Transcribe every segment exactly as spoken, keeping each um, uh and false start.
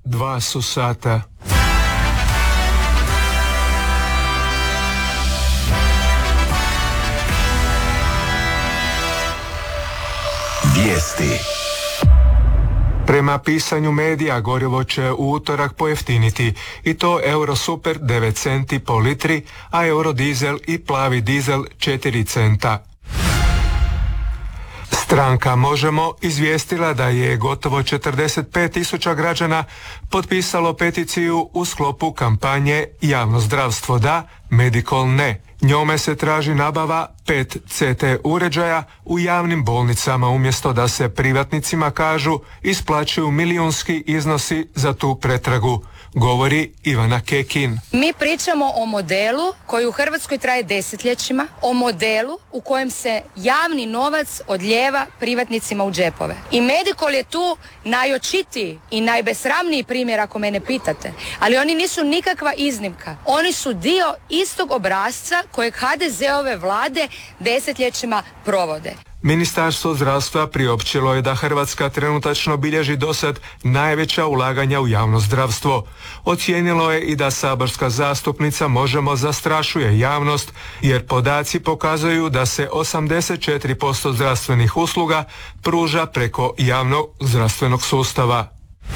dva su sata. Vijesti. Prema pisanju medija, gorivo će u utorak pojeftiniti i to Eurosuper devet centi po litri, a Eurodizel i plavi dizel četiri centa. Stranka Možemo izvijestila da je gotovo četrdeset pet tisuća građana potpisalo peticiju u sklopu kampanje Javno zdravstvo da, Medical ne. Njome se traži nabava pet C T uređaja u javnim bolnicama umjesto da se privatnicima, kažu, isplaćuju milijunski iznosi za tu pretragu, govori Ivana Kekin. Mi pričamo o modelu koji u Hrvatskoj traje desetljećima, o modelu u kojem se javni novac odlijeva privatnicima u džepove. I Medical je tu najočitiji i najbesramniji primjer ako mene pitate, ali oni nisu nikakva iznimka. Oni su dio istog obrasca kojeg ha de ze-ove vlade desetljećima provode. Ministarstvo zdravstva priopćilo je da Hrvatska trenutačno bilježi dosad najveća ulaganja u javno zdravstvo. Ocijenilo je i da saborska zastupnica Možemo zastrašuje javnost, jer podaci pokazuju da se osamdeset četiri posto zdravstvenih usluga pruža preko javnog zdravstvenog sustava.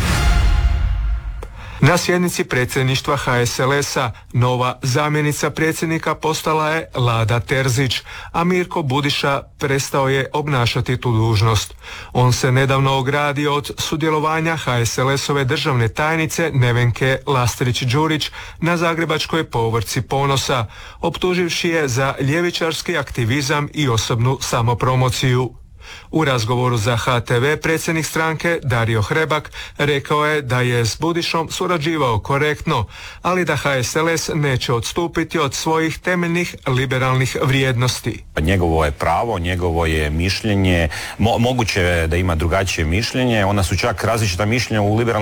Na sjednici predsjedništva ha es el es-a nova zamjenica predsjednika postala je Lada Terzić, a Mirko Budiša prestao je obnašati tu dužnost. On se nedavno ogradio od sudjelovanja ha es el es-ove državne tajnice Nevenke Lastrić-Đurić na zagrebačkoj povorci Ponosa, optuživši je za ljevičarski aktivizam i osobnu samopromociju. U razgovoru za ha te ve predsjednik stranke Dario Hrebak rekao je da je s Budišom surađivao korektno, ali da ha es el es neće odstupiti od svojih temeljnih liberalnih vrijednosti. Njegovo je pravo, njegovo je mišljenje, mo- moguće je da ima drugačije mišljenje, ona su čak različita mišljenja u liberalnim